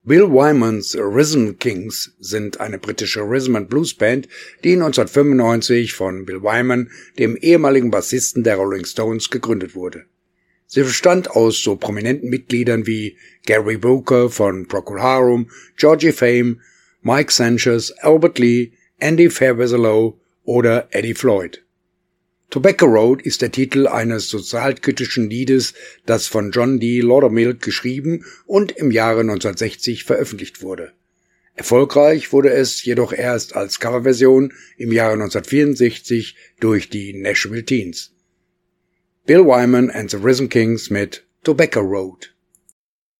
Bill Wymans Rhythm Kings sind eine britische Rhythm and Blues Band, die 1995 von Bill Wyman, dem ehemaligen Bassisten der Rolling Stones, gegründet wurde. Sie bestand aus so prominenten Mitgliedern wie Gary Booker von Procol Harum, Georgie Fame, Mike Sanchez, Albert Lee, Andy Fairweather oder Eddie Floyd. Tobacco Road ist der Titel eines sozialkritischen Liedes, das von John D. Laudermill geschrieben und im Jahre 1960 veröffentlicht wurde. Erfolgreich wurde es jedoch erst als Coverversion im Jahre 1964 durch die Nashville Teens. Bill Wyman and the Rhythm Kings mit Tobacco Road.